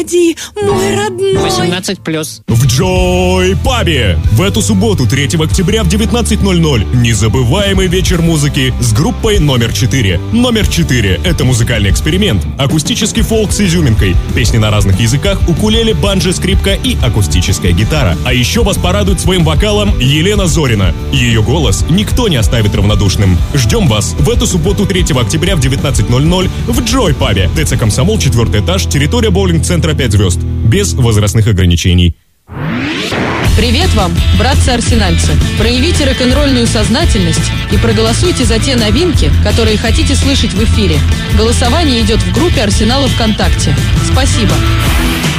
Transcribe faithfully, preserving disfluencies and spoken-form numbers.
Заходи, мой родной. восемнадцать плюс. В Джой Пабе в эту субботу, третьего октября в девятнадцать ноль ноль, незабываемый вечер музыки с группой номер четыре. Номер четыре — это музыкальный эксперимент. Акустический фолк с изюминкой, песни на разных языках, укулеле, банджо, скрипка и акустическая гитара. А еще вас порадует своим вокалом Елена Зорина. Ее голос никто не оставит равнодушным. Ждем вас в эту субботу, третьего октября в девятнадцать ноль ноль в Джой Пабе. ТЦ Комсомол, четвертый этаж, территория боулинг-центра пять звезд. Без возрастных ограничений. Привет вам, братцы-арсенальцы! Проявите рок-н-ролльную сознательность и проголосуйте за те новинки, которые хотите слышать в эфире. Голосование идет в группе Арсенала ВКонтакте. Спасибо!